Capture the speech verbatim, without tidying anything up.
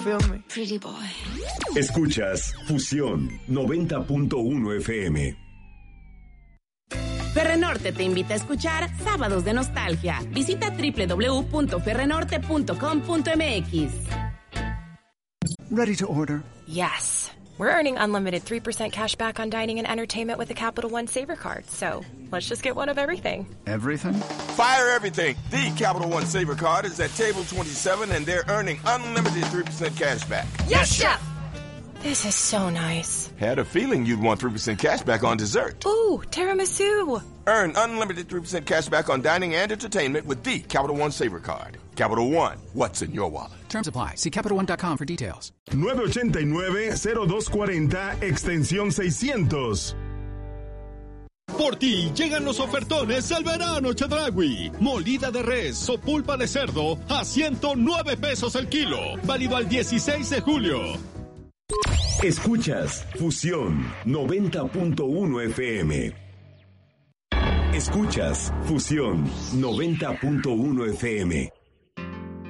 Pretty boy. Escuchas Fusión noventa punto uno F M. Ferrenorte te invita a escuchar Sábados de Nostalgia. Visita doble u doble u doble u punto ferrenorte punto com punto m x. Ready to order? Yes. We're earning unlimited three percent cash back on dining and entertainment with the Capital One Saver Card. So let's just get one of everything. Everything? Fire everything. The Capital One Saver Card is at table twenty-seven and they're earning unlimited three percent cash back. Yes, Chef! This is so nice. Had a feeling you'd want three percent cash back on dessert. Ooh, tiramisu. Earn unlimited three percent cash back on dining and entertainment with the Capital One Saver Card. Capital One, what's in your wallet? Terms apply. See Capital One dot com for details. nueve ocho nueve, cero dos cuatro cero, extensión seiscientos. Por ti llegan los ofertones al verano Chedraui. Molida de res o pulpa de cerdo a ciento nueve pesos el kilo. Válido al dieciséis de julio. Escuchas Fusión noventa punto uno F M. Escuchas Fusión noventa punto uno F M.